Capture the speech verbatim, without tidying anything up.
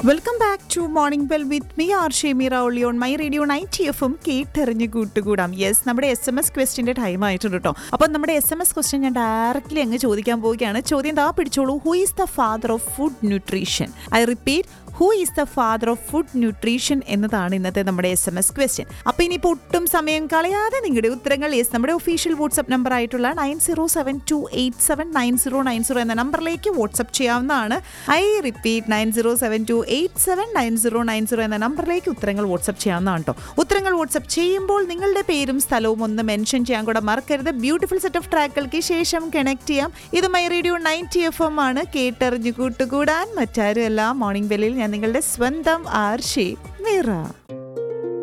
Welcome back to morning bell with me R Shemeera ഒളി on my radio ninety എഫും കേട്ടെറിഞ്ഞ് കൂട്ടുകൂടാം. Yes, നമ്മുടെ S M S ക്വസ്റ്റിന്റെ time ആയിട്ടുണ്ട് കേട്ടോ. അപ്പം നമ്മുടെ എസ് എം എസ് ക്വസ്റ്റ്യൻ ഞാൻ ഡയറക്റ്റ്ലി അങ്ങ് ചോദിക്കാൻ പോവുകയാണ്. ചോദ്യം ദാ പിടിച്ചോളൂ. Who is the father of food nutrition? I repeat, who is the father of food nutrition എന്നതാണ് ഇന്നത്തെ നമ്മുടെ എസ് എം എസ് ക്വസ്റ്റ്യൻ. അപ്പോൾ ഇനിയിപ്പോൾ ഒട്ടും സമയം കളയാതെ നിങ്ങളുടെ ഉത്തരങ്ങൾ യെസ് നമ്മുടെ ഒഫീഷ്യൽ വാട്സ്ആപ്പ് നമ്പർ ആയിട്ടുള്ള nine zero seven to eight seven nine zero nine zero എന്ന നമ്പറിലേക്ക് വാട്സ്ആപ്പ് ചെയ്യാവുന്നതാണ്. I repeat, nine zero seven to eight seven nine zero nine zero എന്ന നമ്പറിലേക്ക് ഉത്തരങ്ങൾ വാട്സ്ആപ്പ് ചെയ്യാവുന്നതാണ് കേട്ടോ. ഉത്തരങ്ങൾ വാട്സ്ആപ്പ് ചെയ്യുമ്പോൾ നിങ്ങളുടെ പേരും സ്ഥലവും ഒന്ന് മെൻഷൻ ചെയ്യാൻ കൂടെ മറക്കരുത്. ബ്യൂട്ടിഫുൾ സെറ്റ് ഓഫ് ട്രാക്കുകൾക്ക് ശേഷം കണക്ട് ചെയ്യാം. ഇത് my radio ninety F M ആണ്. കേട്ടറിഞ്ഞു കൂട്ടുകൂടാൻ മറ്റാരുമല്ല, മോർണിംഗ് ബെല്ലിൽ ഞാൻ നിങ്ങളുടെ സ്വന്തം ആർ ഷെമീറ.